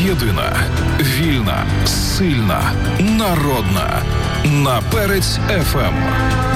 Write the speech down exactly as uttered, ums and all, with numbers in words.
Єдина, вільна, сильна, народна. На Перець еф ем.